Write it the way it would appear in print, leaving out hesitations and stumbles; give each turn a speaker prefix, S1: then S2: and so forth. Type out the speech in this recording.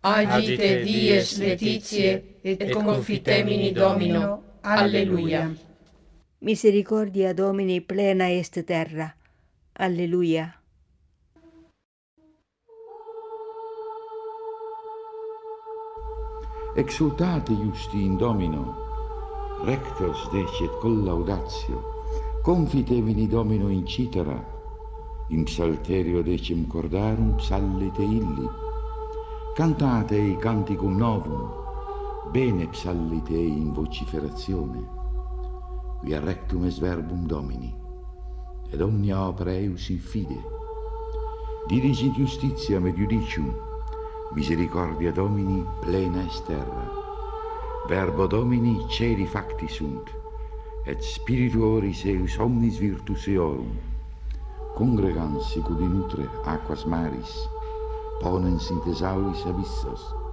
S1: agite dies laetitiae, et confitemini Domino. Alleluia.
S2: Misericordia Domini plena est terra. Alleluia.
S3: Exultate justi in Domino, rectos decet collaudatio, confitemini Domino in citera, in psalterio decim cordarum psallite illi, cantatei canticum novum, bene psallitei in vociferazione, via rectum est verbum Domini, ed omnia opera eius in fide, dirigit justitiam et judicium, misericordia Domini plena est terra, verbo Domini celi facti sunt, et spiritu oris eius omnis virtus eorum, congregans sicut in utre aquas maris, ponens in thesauris abyssos,